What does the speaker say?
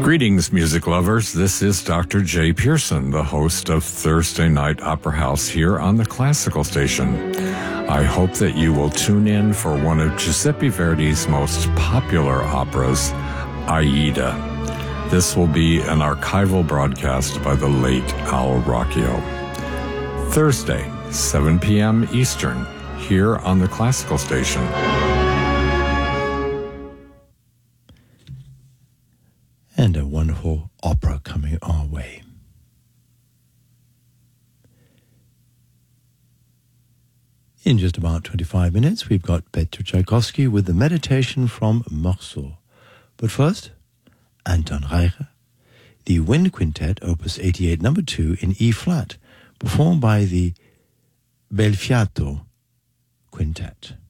Greetings, music lovers. This is Dr. Jay Pearson, the host of Thursday Night Opera House here on the Classical Station. I hope that you will tune in for one of Giuseppe Verdi's most popular operas, Aida. This will be an archival broadcast by the late Al Rocchio. Thursday, 7 p.m. Eastern, here on the Classical Station. And a wonderful opera coming our way. In just about 25 minutes, we've got Petr Tchaikovsky with the Meditation from Morceau. But first, Anton Reicher, the Wind Quintet, Opus 88, number 2, in E-flat, performed by the Belfiato Quintet.